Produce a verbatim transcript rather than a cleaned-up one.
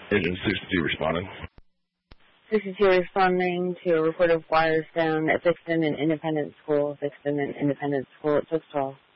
Engine sixty-two responding. sixty-two responding to a report of wires down at Dixon and Independence School. Dixon and Independence School at six twelve.